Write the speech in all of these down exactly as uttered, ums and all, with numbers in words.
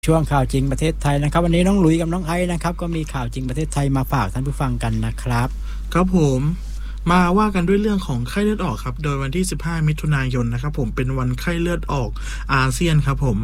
ช่วงข่าวจริงประเทศไทยนะครับวันนี้น้องหลุยส์กับน้องไอซ์นะครับก็มีข่าวจริงประเทศไทยมาฝากท่านผู้ฟังกันนะครับครับผมมาว่ากันด้วยเรื่องของไข้เลือดออกครับโดยวันที่สิบห้ามิถุนายนนะครับผมเป็นวันไข้เลือดออกอาเซียนครับผม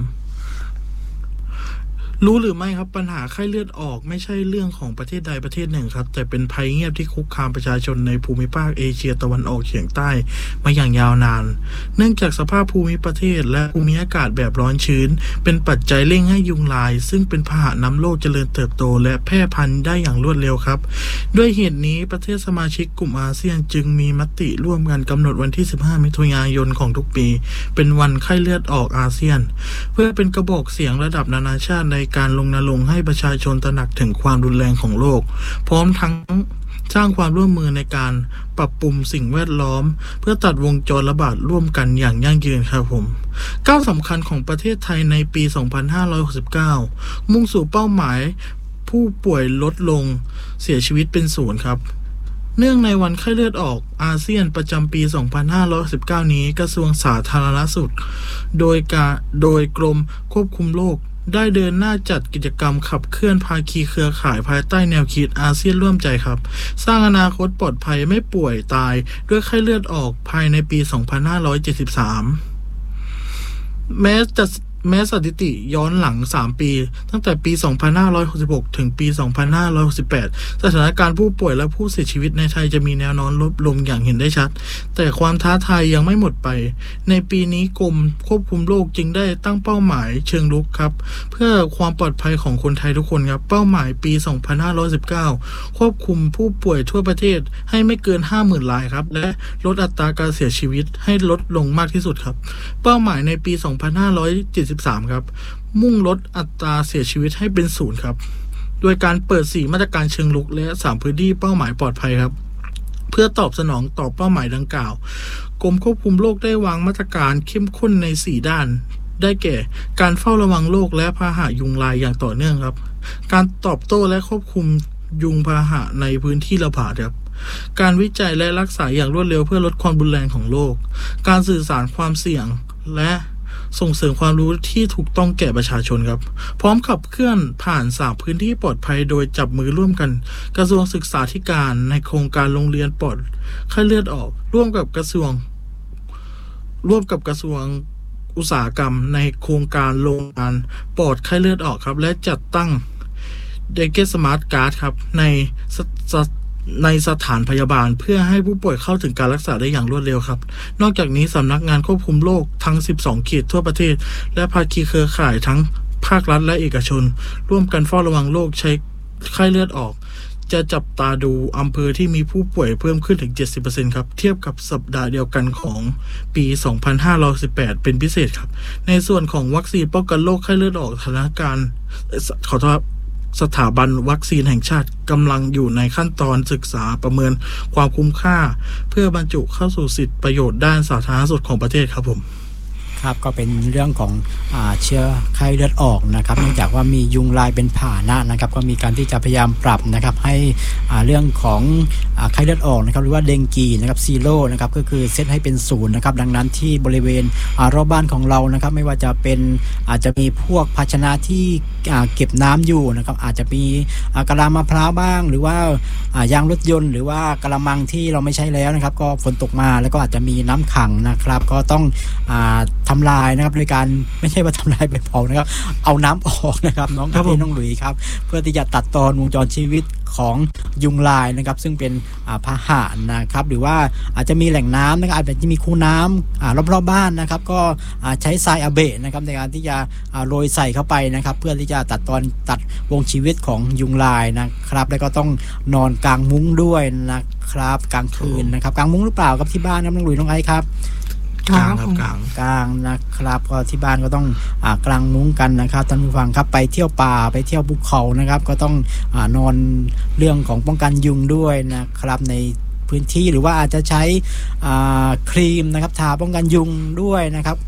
รู้หรือไม่ครับปัญหาไข้เลือดออกไม่ใช่เรื่องของประเทศใดประเทศหนึ่งครับแต่เป็นภัยเงียบที่คุกคามประชาชนในภูมิภาคเอเชียตะวันออกเฉียงใต้มาอย่างยาวนานเนื่องจากสภาพภูมิประเทศและภูมิอากาศแบบร้อนชื้นเป็นปัจจัยเร่งให้ยุงลายซึ่งเป็นพาหะนำโรคเจริญเติบโตและแพร่พันธุ์ได้อย่างรวดเร็วครับด้วยเหตุนี้ประเทศสมาชิกกลุ่มอาเซียนจึงมีมติร่วมกันกำหนดวันที่สิบห้ามิถุนายนของทุกปีเป็นวันไข้เลือดออกอาเซียนเพื่อเป็นกระบอกเสียงระดับนานาชาติในการรณรงค์ให้ประชาชนตระหนักถึงความรุนแรงของโรคพร้อมทั้งสร้างความร่วมมือในการปรับปรุงสิ่งแวดล้อมเพื่อตัดวงจรระบาดร่วมกันอย่างยั่งยืนครับผมก้าวสำคัญของประเทศไทยในปีสองพันห้าร้อยหกสิบเก้ามุ่งสู่เป้าหมายผู้ป่วยลดลงเสียชีวิตเป็นศูนย์ครับเนื่องในวันไข้เลือดออกอาเซียนประจำปีสองพันห้าร้อยสิบเก้านี้กระทรวงสาธารณสุขโดยการโดยกรมควบคุมโรคได้เดินหน้าจัดกิจกรรมขับเคลื่อนภาคีเครือข่ายภายใต้แนวคิดอาเซียนร่วมใจครับสร้างอนาคตปลอดภัยไม่ป่วยตายด้วยไข้เลือดออกภายในปีสองพันห้าร้อยเจ็ดสิบสามแม้จะแม้สถิติย้อนหลังสามปีตั้งแต่ปีสองพันห้าร้อยหกสิบหกถึงปีสองพันห้าร้อยหกสิบแปดสถานการณ์ผู้ป่วยและผู้เสียชีวิตในไทยจะมีแนวโน้มลดลงอย่างเห็นได้ชัดแต่ความท้าทายยังไม่หมดไปในปีนี้กรมควบคุมโรคจึงได้ตั้งเป้าหมายเชิงรุกครับเพื่อความปลอดภัยของคนไทยทุกคนครับเป้าหมายปีสองพันห้าร้อยสิบเก้าควบคุมผู้ป่วยทั่วประเทศให้ไม่เกิน ห้าหมื่น รายครับและลดอัตราการเสียชีวิตให้ลดลงมากที่สุดครับเป้าหมายในปีสองพันห้าร้อยเจ็ดสิบสามครับมุ่งลดอัตราเสียชีวิตให้เป็นศูนย์ครับโดยการเปิดสี่มาตรการเชิงรุกและสามพื้นที่เป้าหมายปลอดภัยครับเพื่อตอบสนองต่อเป้าหมายดังกล่าวกรมควบคุมโรคได้วางมาตรการเข้มข้นในสี่ด้านได้แก่การเฝ้าระวังโรคและพาหะยุงลายอย่างต่อเนื่องครับการตอบโต้และควบคุมยุงพาหะในพื้นที่ระบาดครับการวิจัยและรักษาอย่างรวดเร็วเพื่อลดความรุนแรงของโรคการสื่อสารความเสี่ยงและส่งเสริมความรู้ที่ถูกต้องแก่ประชาชนครับพร้อมขับเคลื่อนผ่านสามพื้นที่ปลอดภัยโดยจับมือร่วมกันกระทรวงศึกษาธิการในโครงการโรงเรียนปลอดไข้เลือดออกร่วมกับกระทรวงร่วมกับกระทรวงอุตสาหกรรมในโครงการโรงงานปลอดไข้เลือดออกครับและจัดตั้งเดเกสมาร์ทการ์ดครับในในสถานพยาบาลเพื่อให้ผู้ป่วยเข้าถึงการรักษาได้อย่างรวดเร็วครับนอกจากนี้สำนักงานควบคุมโรคทั้งสิบสองเขตทั่วประเทศและภาคีเครือข่ายทั้งภาครัฐและเอกชนร่วมกันเฝ้าระวังโรคใช้ไข้เลือดออกจะจับตาดูอำเภอที่มีผู้ป่วยเพิ่มขึ้นถึง เจ็ดสิบเปอร์เซ็นต์ ครับเทียบกับสัปดาห์เดียวกันของปีสองพันห้าร้อยสิบแปดเป็นพิเศษครับในส่วนของวัคซีนป้องกันโรคไข้เลือดออกสถานการณ์ขอโทษสถาบันวัคซีนแห่งชาติกำลังอยู่ในขั้นตอนศึกษาประเมินความคุ้มค่าเพื่อบรรจุเข้าสู่สิทธิประโยชน์ด้านสาธารณสุขของประเทศครับผมครับก็เป็นเรื่องของอ่าเชื้อไข้เลือดออกนะครับเนื่องจากว่ามียุงลายเป็นพาหนะนะครับก็มีการที่จะพยายามปรับนะครับให้อ่าเรื่องของอ่าไข้เลือดออกนะครับหรือว่าเดงกีนะครับซีโร่นะครับก็คือเซตให้เป็นศูนย์นะครับดังนั้นที่บริเวณอ่ารอบบ้านของเรานะครับไม่ว่าจะเป็นอาจจะมีพวกภาชนะที่อ่าเก็บน้ำอยู่นะครับอาจจะมีอ่ากะลามะพร้าวบ้างหรือว่าอ่ายางรถยนต์หรือว่ากะละมังที่เราไม่ใช้แล้วนะครับก็ฝนตกมาแล้วก็อาจจะมีน้ำขังนะครับก็ต้องอ่าทำลายนะครับโดยการไม่ใช่ว่าทำลายไปเผานะครับเอาน้ำออกนะครับน้องกับพี่น้องหลุยครับเพื่อที่จะตัดตอนวงจรชีวิตของยุงลายนะครับซึ่งเป็นพาหะนะครับหรือว่าอาจจะมีแหล่งน้ำนะครับอาจจะมีคูน้ำรอบๆบ้านนะครับก็ใช้ทรายอะเบะนะครับในการที่จะโรยใส่เข้าไปนะครับเพื่อที่จะตัดตอนตัดวงชีวิตของยุงลายนะครับแล้วก็ต้องนอนกลางมุ้งด้วยนะครับกลางคืนนะครับกลางมุ้งหรือเปล่าครับที่บ้านครับน้องหลุยน้องไอครับกลางครับกลางกลางนะครับก็ที่บ้านก็ต้องอ่ากลางมุ้งกันนะครับท่านผู้ฟังครับไปเที่ยวป่าไปเที่ยวภูเขานะครับก็ต้องอ่านอนเรื่องของป้องกันยุงด้วยนะครับในพื้นที่หรือว่าอาจจะใช้อ่าครีมนะครับทาป้องกันยุงด้วยนะครับ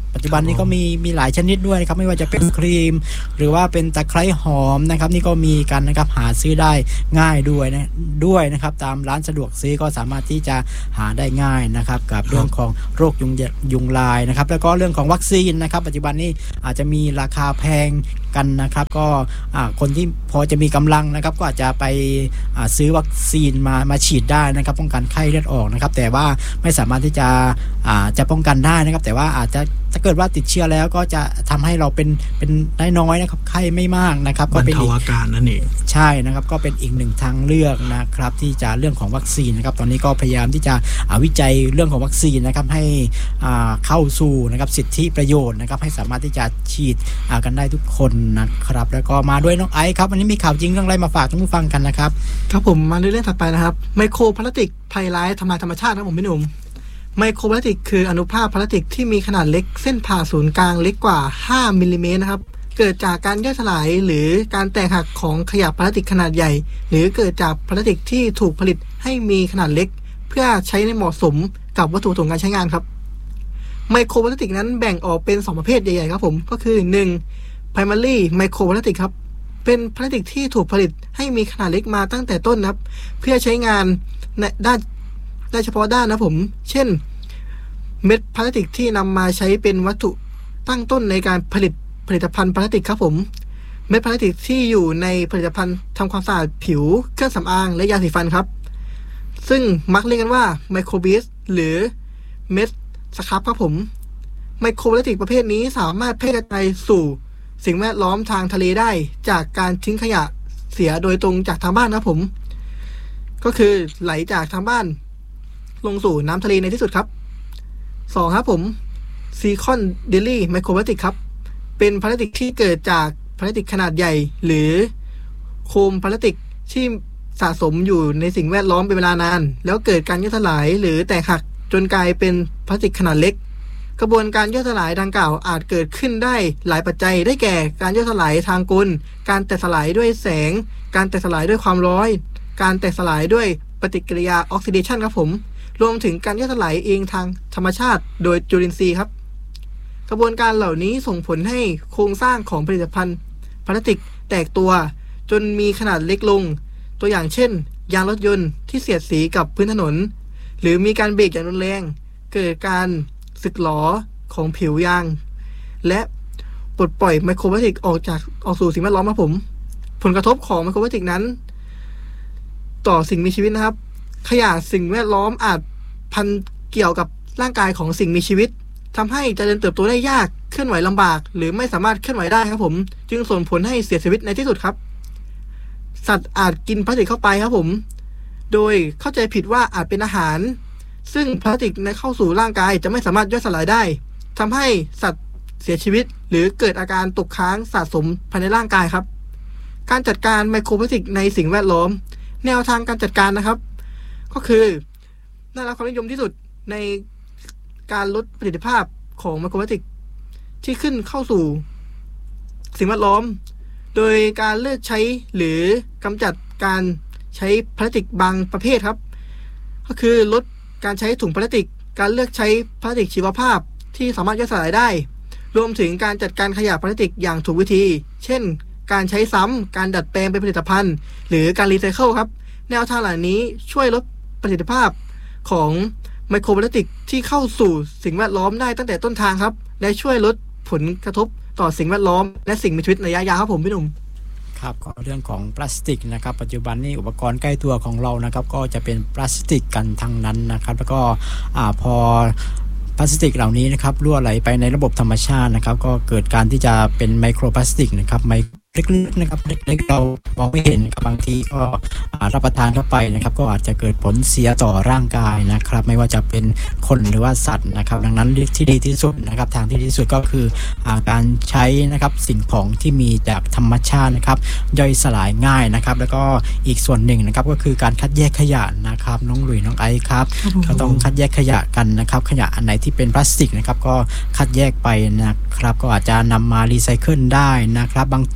ปัจจุบันนี้ก็มีมีหลายชนิดด้วยนะครับไม่ว่าจะเป็นครีมหรือว่าเป็นตะไคร้หอมนะครับนี่ก็มีกันนะครับหาซื้อได้ง่ายด้วยนะด้วยนะครับตามร้านสะดวกซื้อก็สามารถที่จะหาได้ง่ายนะครับกับเรื่องของโรคยุงยุงลายนะครับแล้วก็เรื่องของวัคซีนนะครับปัจจุบันนี้อาจจะมีราคาแพงกันนะครับก็คนที่พอจะมีกำลังนะครับก็อาจจะไปซื้อวัคซีนมามาฉีดได้นะครับป้องกันไข้เลือดออกนะครับแต่ว่าไม่สามารถที่จะจะป้องกันได้นะครับแต่ว่าอาจจะถ้าเกิดว่าติดเชื้อแล้วก็จะทำให้เราเป็นเป็นน้อยๆนะครับไข้ไม่มากนะครับก็เป็นอาการนั่นเองใช่นะครับก็เป็นอีกหนึ่งทางเลือกนะครับที่จะเรื่องของวัคซีนนะครับตอนนี้ก็พยายามที่จะวิจัยเรื่องของวัคซีนนะครับให้เข้าสู่นะครับสิทธิประโยชน์นะครับให้สามารถที่จะฉีดกันได้ทุกคนนะครับแล้วก็มาด้วยน้องไอซ์ครับวันนี้มีข่าวจริงเรื่องอะไรมาฝากท่านผู้ฟังกันนะครับครับผมมาในเรื่องถัดไปนะครับไมโครพลาสติกภัยร้ายทำลายธรรมชาติครับผมพี่หนุ่มไมโครพลาสติกคืออนุภาคพลาสติกที่มีขนาดเล็กเส้นผ่าศูนย์กลางเล็กกว่าห้ามิลลิเมตรนะครับเกิดจากการย่อยสลายหรือการแตกหักของขยะพลาสติกขนาดใหญ่หรือเกิดจากพลาสติกที่ถูกผลิตให้มีขนาดเล็กเพื่อใช้ในเหมาะสมกับวัตถุประสงค์การใช้งานครับไมโครพลาสติกนั้นแบ่งออกเป็นสองประเภทใหญ่ๆครับผมก็คือหนึ่ง primary ไมโครพลาสติกครับเป็นพลาสติกที่ถูกผลิตให้มีขนาดเล็กมาตั้งแต่ต้นนะครับเพื่อใช้งานในด้านได้เฉพาะด้านนะผมเช่นเม็ดพลาสติกที่นำมาใช้เป็นวัตถุตั้งต้นในการผลิตผลิตภัณฑ์พลาสติกครับผมเม็ดพลาสติกที่อยู่ในผลิตภัณฑ์ทำความสะอาดผิวเครื่องสำอางและยาสีฟันครับซึ่งมักเรียกกันว่าไมโครบีสหรือเม็ดสครับครับผมไมโครพลาสติกประเภทนี้สามารถแพร่กระจายสู่สิ่งแวดล้อมทางทะเลได้จากการทิ้งขยะเสียโดยตรงจากทางบ้านนะผมก็คือไหลจากทางบ้านลงสู่น้ำทะเลในที่สุดครับสองครับผมซิลิคอนเดลี่ไมโครพลาสติกครับเป็นพลาสติกที่เกิดจากพลาสติกขนาดใหญ่หรือโคมพลาสติกที่สะสมอยู่ในสิ่งแวดล้อมเป็นเวลานานแล้วเกิดการย่อยสลายหรือแตกหักจนกลายเป็นพลาสติกขนาดเล็กกระบวนการย่อยสลายดังกล่าวอาจเกิดขึ้นได้หลายปัจจัยได้แก่การย่อยสลายทางกลการแตกสลายด้วยแสงการแตกสลายด้วยความร้อนการแตกสลายด้วยปฏิกิริยาออกซิเดชันครับผมรวมถึงการย่อยสลายเองทางธรรมชาติโดยจุลินทรีย์ครับกระบวนการเหล่านี้ส่งผลให้โครงสร้างของผลิตภัณฑ์พลาสติกแตกตัวจนมีขนาดเล็กลงตัวอย่างเช่นยางรถยนต์ที่เสียดสีกับพื้นถนนหรือมีการเบรกอย่างรุนแรงเกิดการสึกหรอของผิวยางและปลดปล่อยไมโครพลาสติกออกจากออกสู่สิ่งแวดล้อมครับผมผลกระทบของไมโครพลาสติกนั้นต่อสิ่งมีชีวิตนะครับขยะสิ่งแวดล้อมอาจพันเกี่ยวกับร่างกายของสิ่งมีชีวิตทำให้เจริญเติบโตได้ยากเคลื่อนไหวลำบากหรือไม่สามารถเคลื่อนไหวได้ครับผมจึงส่งผลให้เสียชีวิตในที่สุดครับสัตว์อาจกินพลาสติกเข้าไปครับผมโดยเข้าใจผิดว่าอาจเป็นอาหารซึ่งพลาสติกในเข้าสู่ร่างกายจะไม่สามารถย่อยสลายได้ทำให้สัตว์เสียชีวิตหรือเกิดอาการตกค้างสะสมภายในร่างกายครับการจัดการไมโครพลาสติกในสิ่งแวดล้อมแนวทางการจัดการนะครับก็คือได้รับความนิยมที่สุดในการลดประสิทธิภาพของไมโครพลาสติกที่ขึ้นเข้าสู่สิ่งแวดล้อมโดยการเลิกใช้หรือกำจัดการใช้พลาสติกบางประเภทครับก็คือลดการใช้ถุงพลาสติกการเลือกใช้พลาสติกชีวภาพที่สามารถย่อยสลายได้รวมถึงการจัดการขยะพลาสติกอย่างถูกวิธีเช่นการใช้ซ้ำการดัดแปลงเป็นผลิตภัณฑ์หรือการรีไซเคิลครับแนวทางเหล่านี้ช่วยลดประสิทธิภาพของไมโครพลาสติกที่เข้าสู่สิ่งแวดล้อมได้ตั้งแต่ต้นทางครับและช่วยลดผลกระทบต่อสิ่งแวดล้อมและสิ่งมีชีวิตในระยะยาวครับผมพี่หนุ่มครับก็เรื่องของพลาสติกนะครับปัจจุบันนี้อุปกรณ์ใกล้ตัวของเรานะครับก็จะเป็นพลาสติกกันทั้งนั้นนะครับแล้วก็อ่าพอพลาสติกเหล่านี้นะครับรั่วไหลไปในระบบธรรมชาตินะครับก็เกิดการที่จะเป็นไมโครพลาสติกนะครับไมเล็กๆนะครับเล็กๆเรามองไม่เห็นครับบางทีก็รับประทานเข้าไปนะครับก็อาจจะเกิดผลเสียต่อร่างกายนะครับไม่ว่าจะเป็นคนหรือว่าสัตว์นะครับดังนั้นที่ดีที่สุดนะครับทางที่ดีที่สุดก็คือการใช้นะครับสิ่งของที่มีจากธรรมชาตินะครับย่อยสลายง่ายนะครับแล้วก็อีกส่วนหนึ่งนะครับก็คือการคัดแยกขยะนะครับน้องหลุยน้องไอซ์ครับก็ต้องคัดแยกขยะกันนะครับขยะอันไหนที่เป็นพลาสติกนะครับก็คัดแยกไปนะครับก็อาจจะนำมารีไซเคิลได้นะครับบาง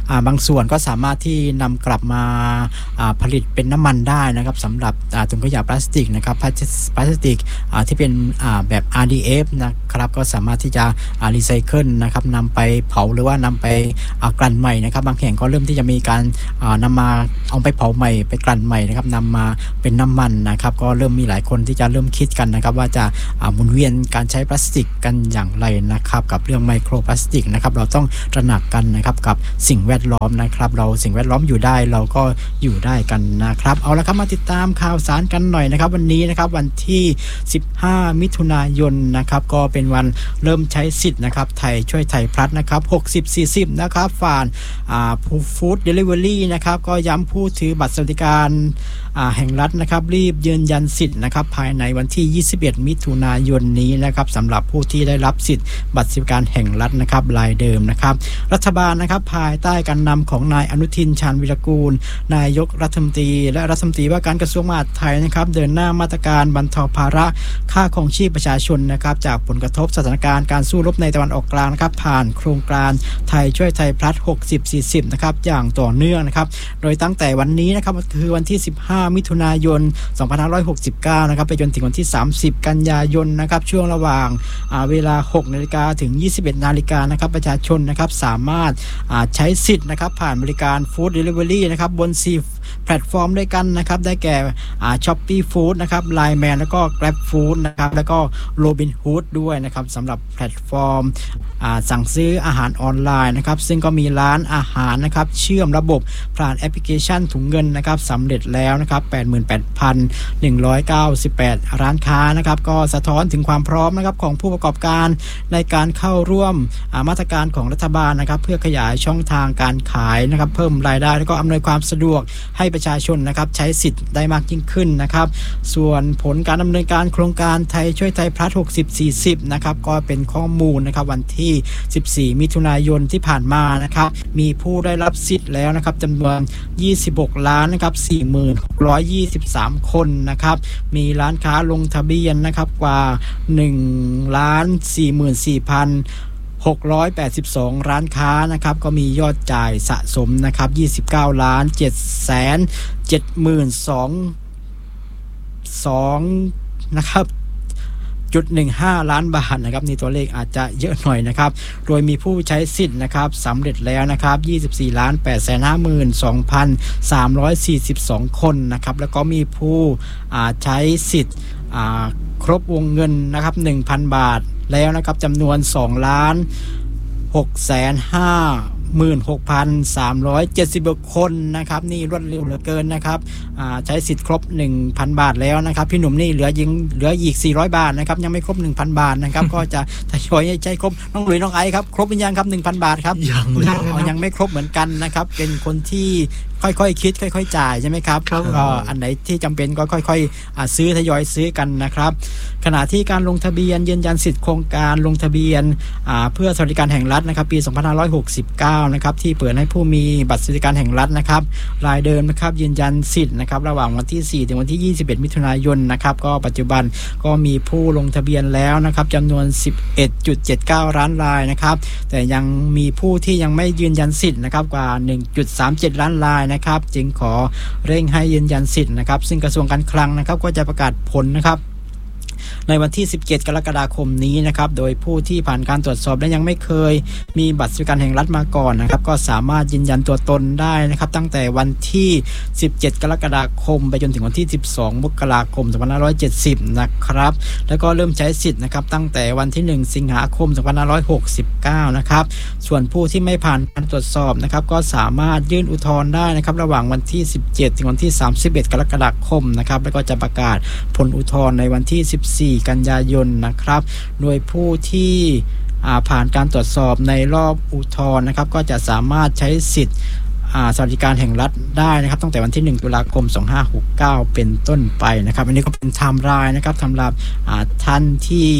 อ่าบางส่วนก็สามารถที่นำกลับมาอ่าผลิตเป็นน้ำมันได้นะครับสำหรับอ่าถุงขยะพลาสติกนะครับพลาสติกอ่าที่เป็นอ่าแบบ อาร์ ดี เอฟ นะครับก็สามารถที่จะอ่ารีไซเคิลนะครับนำไปเผาหรือว่านำไปอ่ากลั่นใหม่นะครับบางแห่งก็เริ่มที่จะมีการอ่านำมาเอาไปเผาใหม่ไปกลั่นใหม่นะครับนำมาเป็นน้ำมันนะครับก็เริ่มมีหลายคนที่จะเริ่มคิดกันนะครับว่าจะอ่าหมุนเวียนการใช้พลาสติกกันอย่างไรนะครับกับเรื่องไมโครพลาสติกนะครับเราต้องตระหนักกันนะครับกับสิ่งแวดล้อมนะครับเราสิ่งแวดล้อมอยู่ได้เราก็อยู่ได้กันนะครับเอาละครับมาติดตามข่าวสารกันหน่อยนะครับวันนี้นะครับวันที่สิบห้ามิถุนายนนะครับก็เป็นวันเริ่มใช้สิทธิ์นะครับไทยช่วยไทยพลัสนะครับหกสิบ สี่สิบนะครับผ่านอ่าฟู้ดเดลิเวอรี่นะครับก็ย้ำผู้ถือบัตรสวัสดิการแห่งรัฐนะครับรีบยืนยันสิทธิ์นะครับภายในวันที่ยี่สิบเอ็ดมิถุนายนนี้นะครับสำหรับผู้ที่ได้รับสิทธิ์บัตรสวัสดิการแห่งรัฐนะครับรายเดิมนะครับรัฐบาลนะครับภายใต้การนำของนายอนุทินชาญวิรากูลนายกรัฐมนตรีและรัฐมนตรีว่าการกระทรวงมหาดไทยนะครับเดินหน้ามาตรการบรรเทาภาระค่าครองชีพประชาชนนะครับจากผลกระทบสถานการณ์การสู้รบในตะวันออกกลางนะครับผ่านโครงการไทยช่วยไทยพลัสหกสิบ สี่สิบนะครับอย่างต่อเนื่องนะครับโดยตั้งแต่วันนี้นะครับคือวันที่สิบห้ามิถุนายนสองพันห้าร้อยหกสิบเก้านะครับไปจนถึงวันที่สามสิบกันยายนนะครับช่วงระหว่างเวลา หกนาฬิกา ถึง ยี่สิบเอ็ดนาฬิกานะครับประชาชนนะครับสามารถใช้สิทธิ์นะครับผ่านบริการฟู้ดเดลิเวอรี่นะครับบนซีแพลตฟอร์มด้วยกันนะครับได้แก่อ่า Shopee Food นะครับ ไลน์ แมน แล้วก็ Grab Food นะครับแล้วก็ Robinhood ด้วยนะครับสำหรับแพลตฟอร์มอ่าสั่งซื้ออาหารออนไลน์นะครับซึ่งก็มีร้านอาหารนะครับเชื่อมระบบผ่านแอปพลิเคชันถุงเงินนะครับสำเร็จแล้วนะครับ แปดหมื่นแปดพันหนึ่งร้อยเก้าสิบแปด ร้านค้านะครับก็สะท้อนถึงความพร้อมนะครับของผู้ประกอบการในการเข้าร่วมมาตรการของรัฐบาลนะครับเพื่อขยายช่องทางการขายนะครับเพิ่มรายได้แล้วก็อำนวยความสะดวกให้ประชาชนนะครับใช้สิทธิ์ได้มากยิ่งขึ้นนะครับส่วนผลการดำเนินการโครงการไทยช่วยไทยพลัสหกสิบ สี่สิบนะครับก็เป็นข้อมูลนะครับวันที่สิบสี่มิถุนายนที่ผ่านมานะครับมีผู้ได้รับสิทธิ์แล้วนะครับจำนวนยี่สิบหกล้านนะครับ สี่หมื่นหกร้อยยี่สิบสาม คนนะครับมีร้านค้าลงทะเบียนนะครับกว่าหนึ่งล้าน สี่หมื่นสี่พันหกร้อยแปดสิบสอง ร้านค้านะครับก็มียอดจ่ายสะสมนะครับยี่สิบเก้าล้าน เจ็ดแสนเจ็ดหมื่นสองพันสองนะครับจุดหนึ่งห้าล้านบาทนะครับนี่ตัวเลขอาจจะเยอะหน่อยนะครับโดยมีผู้ใช้สิทธิ์นะครับสำเร็จแล้วนะครับยี่สิบสี่ล้านแปดแสนห้าหมื่นสองพันสามร้อยสี่สิบสองคนนะครับแล้วก็มีผู้ใช้สิทธิ์ครบวงเงินนะครับ หนึ่งพัน บาทแล้วนะครับจำนวนสองล้านหกแสนห้าหมื่นหกพันสามร้อยเจ็ดสิบคนนะครับนี่รวดเร็วเหลือเกินนะครับใช้สิทธิ์ครบ หนึ่งพัน บาทแล้วนะครับพี่หนุ่มนี่เหลือยิงเหลืออีกสี่ร้อยบาทนะครับยังไม่ครบ หนึ่งพัน บาทนะครับ ก็จะทยอยใช้ครบน้องหลุยน้องไอครับครบหรือยังครับ หนึ่งพัน บาทครับยังยังยังไม่ครบเหมือนกันนะครับเป็นคนที่ค่อยๆ ค, คิดค่อยๆจ่ายใช่ไหมครับก็อันไหนที่จำเป็นก็ค่อยๆซื้อทยอยซื้อกันนะครับขณะที่การลงทะเบียนยืนยันสิทธิ์โครงการลงทะเบียนเพื่อสวัสดิการแห่งรัฐนะครับปีสองพันห้าร้อยหกสิบเก้านะครับที่เปิดให้ผู้มีบัตรสวัสดิการแห่งรัฐนะครับรายเดิมนะครับยืนยันสิทธิ์นะครับระหว่างวันที่สี่ถึงวันที่ยี่สิบเอ็ดมิถุนายนนะครับก็ปัจจุบันก็มีผู้ลงทะเบียนแล้วนะครับจำนวน สิบเอ็ดจุดเจ็ดเก้า ล้านรายนะครับแต่ยังมีผู้ที่ยังไม่ยืนยันสิทธิ์นะครับกว่า หนึ่งจุดสามเจ็ด ล้านรายนะครับจึงขอเร่งให้ยืนยันสิทธิ์นะครับซึ่งกระทรวงการคลังนะครับก็จะประกาศผลนะครับในวันที่สิบเจ็ดกรกฎาคมนี้นะครับโดยผู้ที่ผ่านการตรวจสอบและยังไม่เคยมีบัตรสวัสดิการแห่งรัฐมาก่อนนะครับก็สามารถยืนยันตัวตนได้นะครับตั้งแต่วันที่สิบเจ็ดกรกฎาคมไปจนถึงวันที่สิบสองมกราคมสองพันห้าร้อยเจ็ดสิบนะครับแล้วก็เริ่มใช้สิทธิ์นะครับตั้งแต่วันที่หนึ่งสิงหาคมสองพันห้าร้อยหกสิบเก้านะครับส่วนผู้ที่ไม่ผ่านการตรวจสอบนะครับก็สามารถยื่นอุทธรณ์ได้นะครับระหว่างวันที่สิบเจ็ดถึงวันที่สามสิบเอ็ดกรกฎาคมนะครับแล้วก็จะประกาศผลอุทธรณ์ในวันที่สิบสี่กันยายนนะครับโดยผู้ที่ผ่านการตรวจสอบในรอบอุทธรณ์นะครับก็จะสามารถใช้สิทธิ์สวัสดิการแห่งรัฐได้นะครับตั้งแต่วันที่หนึ่งตุลาคมสองพันห้าร้อยหกสิบเก้าเป็นต้นไปนะครับอันนี้ก็เป็นไทม์ไลน์นะครับสำหรับท่านที่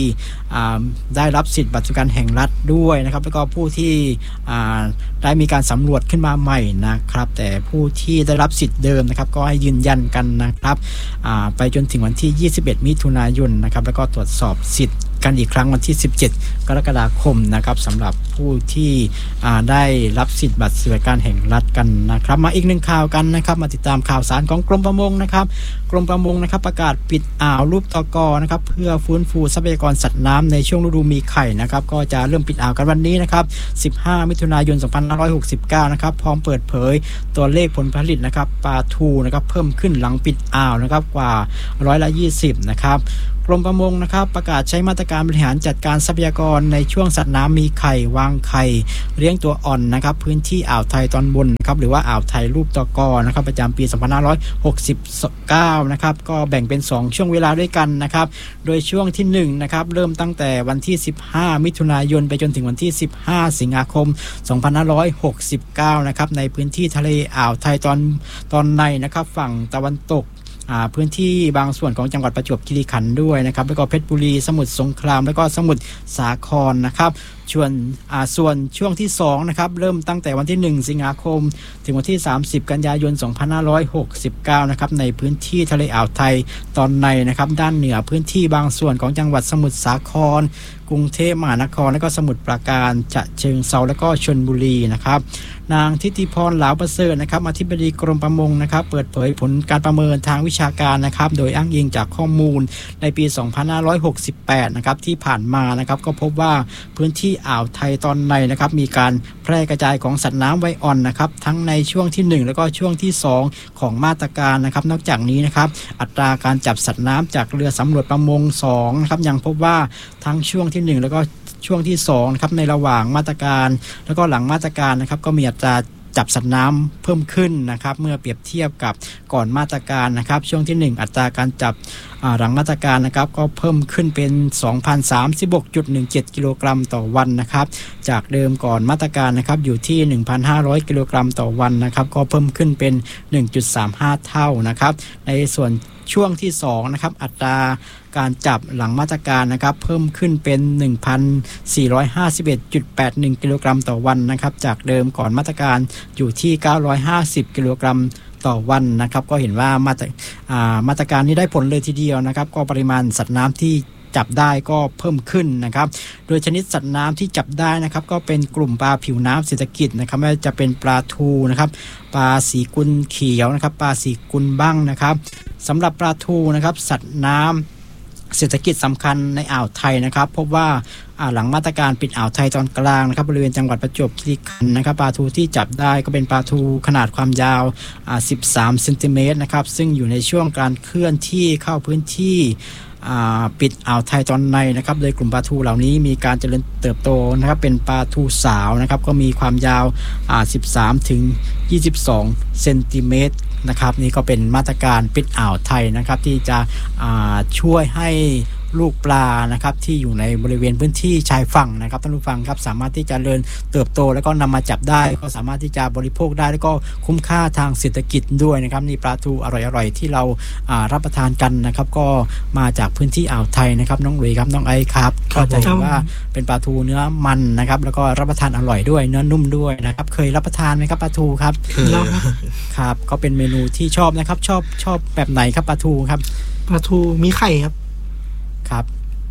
ได้รับสิทธิ์บัตรสวัสดิการแห่งรัฐด้วยนะครับแล้วก็ผู้ที่ได้มีการสำรวจขึ้นมาใหม่นะครับแต่ผู้ที่ได้รับสิทธิ์เดิมนะครับก็ให้ยืนยันกันนะครับไปจนถึงวันที่ยี่สิบเอ็ดมิถุนายนนะครับแล้วก็ตรวจสอบสิทธิ์กันอีกครั้งวันที่สิบเจ็ดกรกฎาคมนะครับสำหรับผู้ที่ได้รับสิทธิ์บัตรสวัสดิการแห่งรัฐกันนะครับมาอีกหนึ่งข่าวกันนะครับมาติดตามข่าวสารของกรมประมงนะครับกรมประมงนะครับประกาศปิดอ่าวรูปตกนะครับเพื่อฟื้นฟูทรัพยากรสัตว์น้ำในช่วงฤดูมีไข่นะครับก็จะเริ่มปิดอ่าวกันวันนี้นะครับสิบห้ามิถุนายนสองพันห้าร้อยหกสิบเก้านะครับพร้อมเปิดเผยตัวเลขผลผลิตนะครับปลาทูนะครับเพิ่มขึ้นหลังปิดอ่าวนะครับกว่าร้อยละยี่สิบนะครับกรมประมงนะครับประกาศใช้มาตรการบริหารจัดการทรัพยากรในช่วงสัตว์น้ำมีไข่วางไข่เลี้ยงตัวอ่อนนะครับพื้นที่อ่าวไทยตอนบนนะครับหรือว่าอ่าวไทยรูปตกนะครับประจำปีสองพันห้าร้อยหกสิบเก้านะครับก็แบ่งเป็นสองช่วงเวลาด้วยกันนะครับโดยช่วงที่หนึ่งนะครับเริ่มตั้งแต่วันที่สิบห้ามิถุนายนไปจนถึงวันที่สิบห้าสิงหาคมสองพันห้าร้อยหกสิบเก้านะครับในพื้นที่ทะเลอ่าวไทยตอนตอนในนะครับฝั่งตะวันตกพื้นที่บางส่วนของจังหวัดประจวบคีรีขันธ์ด้วยนะครับแล้วก็เพชรบุรีสมุทรสงครามแล้วก็สมุทรสาครนะครับส่วนส่วนช่วงที่สองนะครับเริ่มตั้งแต่วันที่หนึ่งสิงหาคมถึงวันที่สามสิบกันยายนสองพันห้าร้อยหกสิบเก้านะครับในพื้นที่ทะเลอ่าวไทยตอนในนะครับด้านเหนือพื้นที่บางส่วนของจังหวัดสมุทรสาครกรุงเทพมหานครและก็สมุทรปราการฉะเชิงเทราและก็ชลบุรีนะครับนางทิติพรเหลาประเสริฐนะครับอธิบดีกรมประมงนะครับเปิดเผยผลการประเมินทางวิชาการนะครับโดยอ้างอิงจากข้อมูลในปีสองพันห้าร้อยหกสิบแปดนะครับที่ผ่านมานะครับก็พบว่าพื้นที่อ่าวไทยตอนในนะครับมีการแพร่กระจายของสัตว์น้ำไวอ่อนนะครับทั้งในช่วงที่หนึ่งแล้วก็ช่วงที่สองของมาตรการนะครับนอกจากนี้นะครับอัตราการจับสัตว์น้ำจากเรือสำรวจประมงสองนะครับยังพบว่าทั้งช่วงที่หนึ่งแล้วก็ช่วงที่สองนะครับในระหว่างมาตรการแล้วก็หลังมาตรการนะครับก็มีอัตราจับสัตว์น้ำเพิ่มขึ้นนะครับเมื่อเปรียบเทียบกับก่อนมาตรการนะครับช่วงที่หนึ่งอัตราการจับหลังมาตรการนะครับก็เพิ่มขึ้นเป็น สองพันสามสิบหกจุดหนึ่งเจ็ด กิโลกรัมต่อวันนะครับจากเดิมก่อนมาตรการนะครับอยู่ที่ หนึ่งพันห้าร้อย กิโลกรัมต่อวันนะครับก็เพิ่มขึ้นเป็น หนึ่งจุดสามห้า เท่านะครับในส่วนช่วงที่สองนะครับอัตราการจับหลังมาตรการนะครับเพิ่มขึ้นเป็น หนึ่งพันสี่ร้อยห้าสิบเอ็ดจุดแปดหนึ่ง กิโลกรัมต่อวันนะครับจากเดิมก่อนมาตรการอยู่ที่เก้าร้อยห้าสิบกิโลกรัมต่อวันนะครับก็เห็นว่ามาตรมาตรการนี้ได้ผลเลยทีเดียวนะครับก็ปริมาณสัตว์น้ำที่จับได้ก็เพิ่มขึ้นนะครับโดยชนิดสัตว์น้ำที่จับได้นะครับก็เป็นกลุ่มปลาผิวน้ำเศรษฐกิจนะครับไม่ว่าจะเป็นปลาทูนะครับปลาสีกุลเขียวนะครับปลาสีกุลบ้างนะครับสำหรับปลาทูนะครับสัตว์น้ำเศรษฐกิจสำคัญในอ่าวไทยนะครับพบว่าหลังมาตรการปิดอ่าวไทยตอนกลางนะครับบริเวณจังหวัดประจวบคีรีขันธ์นะครับปลาทูที่จับได้ก็เป็นปลาทูขนาดความยาวสิบสามเซนติเมตรนะครับซึ่งอยู่ในช่วงการเคลื่อนที่เข้าพื้นที่ปิดอ่าวไทยตอนในนะครับโดยกลุ่มปลาทูเหล่านี้มีการเจริญเติบโตนะครับเป็นปลาทูสาวนะครับก็มีความยาวสิบสามถึงยี่สิบสองเซนติเมตรนะครับนี่ก็เป็นมาตรการปิดอ่าวไทยนะครับที่จะช่วยให้ลูกปลานะครับที่อยู่ในบริเวณพื้นที่ชายฝั่งนะครับท่านผู้ฟังครับสามารถที่จะเจริญเติบโตแล้วก็นำมาจับได้ก็สามารถที่จะบริโภคได้แล้วก็คุ้มค่าทางเศรษฐกิจด้วยนะครับนี่ปลาทูอร่อยๆที่เรารับประทานกันนะครับก็มาจากพื้นที่อ่าวไทยนะครับน้องหลุยครับน้องไอครับก็จะเห็นว่าเป็นปลาทูเนื้อมันนะครับแล้วก็รับประทานอร่อยด้วยเนื้อนุ่มด้วยนะครับเคยรับประทานไหมครับปลาทูครับครับก็เป็นเมนูที่ชอบนะครับชอบชอบแบบไหนครับปลาทูครับปลาทูมีไข่ครับครับ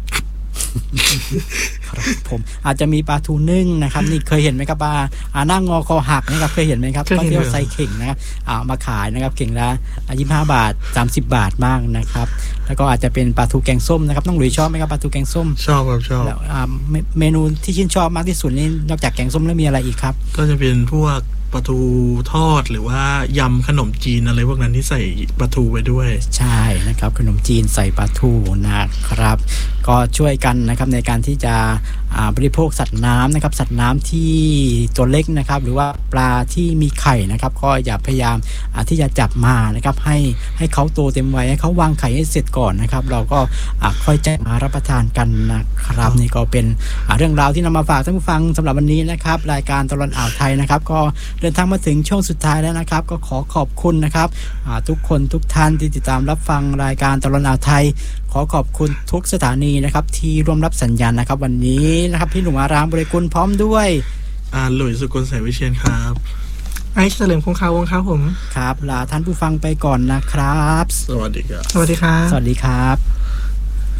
ครับผมอาจจะมีปลาทูนึ่งนะครับนี่เคยเห็นไหมครับปลาอ่าหน้างอคอหักนะครับเคยเห็นไหมครับก็เที่ยวใส่เข่งนะครับอ่ามาขายนะครับเข่งละยี่สิบห้าบาทสามสิบบาทบ้างนะครับแล้วก็อาจจะเป็นปลาทูแกงส้มนะครับน้องหลุยชอบไหมครับปลาทูแกงส้มชอบครับชอบแล้วอ่าเมนูที่ชื่นชอบมากที่สุดนี่นอกจากแกงส้มแล้วมีอะไรอีกครับก็จะเป็นพวกปลาทูทอดหรือว่ายำขนมจีนอะไรพวกนั้นที่ใส่ปลาทูไปด้วยใช่นะครับขนมจีนใส่ปลาทูนะครับก็ช่วยกันนะครับในการที่จะบริโภคสัตว์น้ำนะครับสัตว์น้ำที่ตัวเล็กนะครับหรือว่าปลาที่มีไข่นะครับก็อย่าพยายามที่จะจับมานะครับให้ให้เขาโตเต็มวัยให้เขาวางไข่ให้เสร็จก่อนนะครับเราก็ค่อยจะมารับประทานกันนะครับนี่ก็เป็นเรื่องราวที่นำมาฝากท่านผู้ฟังสำหรับวันนี้นะครับรายการตลอดอ่าวไทยนะครับก็เดินทางมาถึงช่วงสุดท้ายแล้วนะครับก็ขอขอบคุณนะครับทุกคนทุกท่านที่ติดตามรับฟังรายการตลอดอ่าวไทยขอขอบคุณทุกสถานีนะครับที่ร่วมรับสัญญาณนะครับวันนี้นะครับพี่หนุ่มอารามบริกุลพร้อมด้วยอ่าหลุยส์สุกลแสงวิเชียรครับไอซ์เฉลิมคงคาวงครับผมครับลาท่านผู้ฟังไปก่อนนะครับสวัสดีครับสวัสดีครับสวัสดีครับ